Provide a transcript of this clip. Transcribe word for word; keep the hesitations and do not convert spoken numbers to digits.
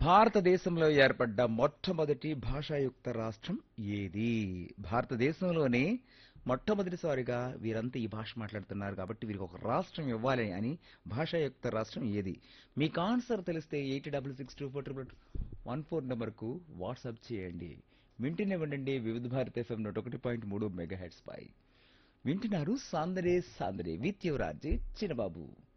భారతదేశంలో ఏర్పడ్డ మొట్టమొదటి భాషాయుక్త రాష్ట్రం ఏది? భారతదేశంలోనే మొట్టమొదటిసారిగా వీరంతా ఈ భాష మాట్లాడుతున్నారు కాబట్టి వీరికి ఒక రాష్ట్రం ఇవ్వాలి అని భాషాయుక్త రాష్ట్రం ఏది? మీకు ఆన్సర్ తెలిస్తే eight double six two four triple one four నెంబర్కు వాట్సాప్ చేయండి. వింటూనే ఉండండి వివిధ భారత ఎఫ్ఎం నూట ఒకటి పాయింట్ మూడు మెగా హెడ్స్ పై. వింటున్నారు సాందరే సాందరే విత్ యువరాజే చిన్నబాబు.